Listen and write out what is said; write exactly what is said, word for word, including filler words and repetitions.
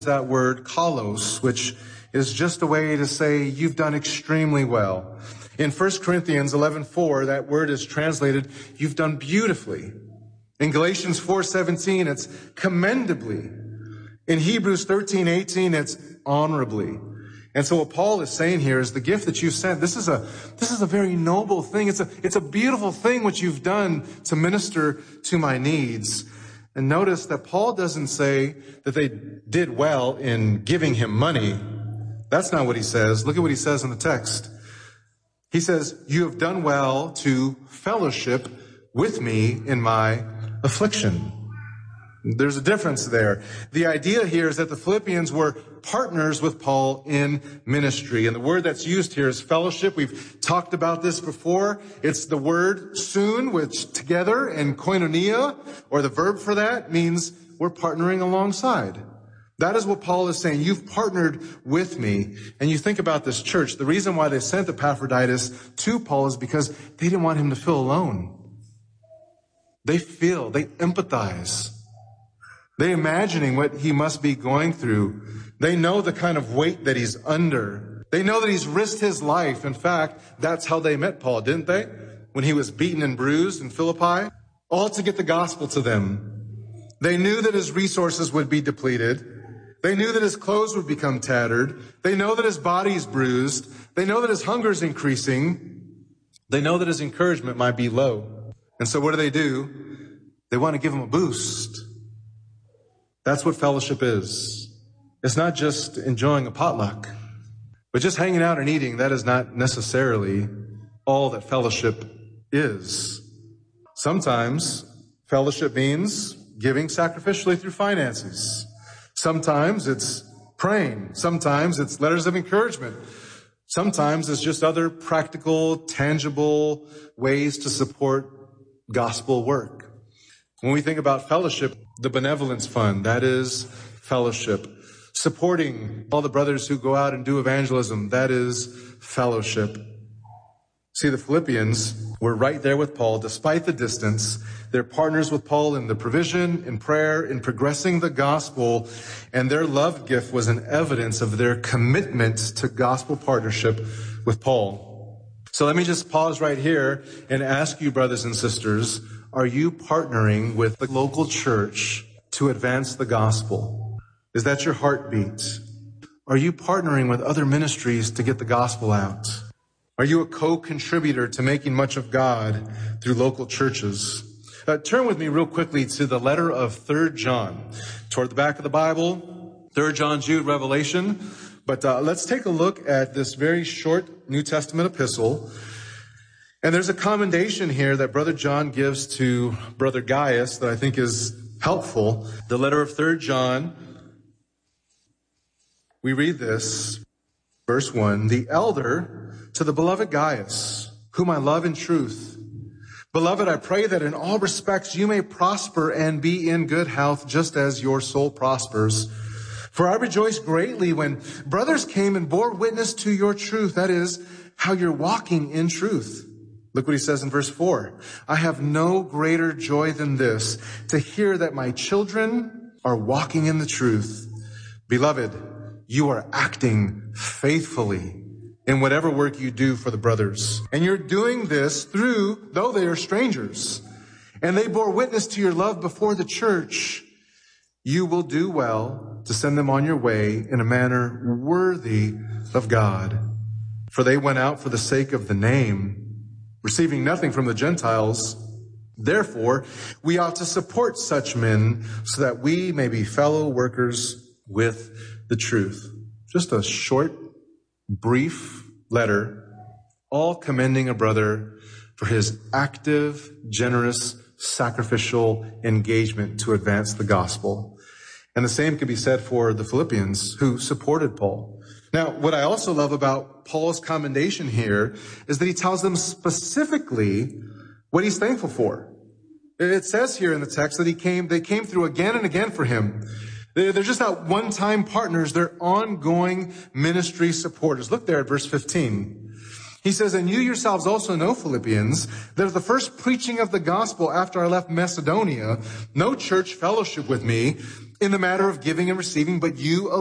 that word kalos, which is just a way to say you've done extremely well. In First Corinthians eleven four, that word is translated, you've done beautifully. In Galatians four seventeen, it's commendably. In Hebrews thirteen eighteen, it's honorably. And so what Paul is saying here is the gift that you've sent, this is a, this is a very noble thing. It's a, it's a beautiful thing what you've done to minister to my needs. And notice that Paul doesn't say that they did well in giving him money. That's not what he says. Look at what he says in the text. He says, you have done well to fellowship with me in my affliction. There's a difference there. The idea here is that the Philippians were partners with Paul in ministry. And the word that's used here is fellowship. We've talked about this before. It's the word soon, which together, and koinonia, or the verb for that, means we're partnering alongside. That is what Paul is saying. You've partnered with me. And you think about this church. The reason why they sent Epaphroditus to Paul is because they didn't want him to feel alone. They feel, they empathize. They imagining what he must be going through. They know the kind of weight that he's under. They know that he's risked his life. In fact, that's how they met Paul, didn't they? When he was beaten and bruised in Philippi, all to get the gospel to them. They knew that his resources would be depleted. They knew that his clothes would become tattered. They know that his body's bruised. They know that his hunger is increasing. They know that his encouragement might be low. And so what do they do? They want to give him a boost. That's what fellowship is. It's not just enjoying a potluck, but just hanging out and eating. That is not necessarily all that fellowship is. Sometimes fellowship means giving sacrificially through finances. Sometimes it's praying. Sometimes it's letters of encouragement. Sometimes it's just other practical, tangible ways to support gospel work. When we think about fellowship, the benevolence fund, that is fellowship. Supporting all the brothers who go out and do evangelism, that is fellowship. See, the Philippians were right there with Paul despite the distance. They're partners with Paul in the provision, in prayer, in progressing the gospel, and their love gift was an evidence of their commitment to gospel partnership with Paul. So let me just pause right here and ask you, brothers and sisters, are you partnering with the local church to advance the gospel? Is that your heartbeat? Are you partnering with other ministries to get the gospel out? Are you a co-contributor to making much of God through local churches? Uh, turn with me real quickly to the letter of Third John. Toward the back of the Bible, Third John, Jude, Revelation. But uh, let's take a look at this very short New Testament epistle. And there's a commendation here that Brother John gives to Brother Gaius that I think is helpful. The letter of Third John, we read this, verse one, the elder to the beloved Gaius, whom I love in truth. Beloved, I pray that in all respects you may prosper and be in good health, just as your soul prospers. For I rejoiced greatly when brothers came and bore witness to your truth, that is, how you're walking in truth. Look what he says in verse four. I have no greater joy than this, to hear that my children are walking in the truth. Beloved, you are acting faithfully in whatever work you do for the brothers. And you're doing this through, though they are strangers, and they bore witness to your love before the church, you will do well to send them on your way in a manner worthy of God. For they went out for the sake of the name, receiving nothing from the Gentiles. Therefore, we ought to support such men so that we may be fellow workers with the truth. Just a short, brief letter, all commending a brother for his active, generous, sacrificial engagement to advance the gospel. And the same can be said for the Philippians who supported Paul. Now, what I also love about Paul's commendation here is that he tells them specifically what he's thankful for. It says here in the text that he came, they came through again and again for him. They're just not one-time partners. They're ongoing ministry supporters. Look there at verse fifteen. He says, and you yourselves also know, Philippians, that at the first preaching of the gospel after I left Macedonia, no church fellowship with me, in the matter of giving and receiving, but you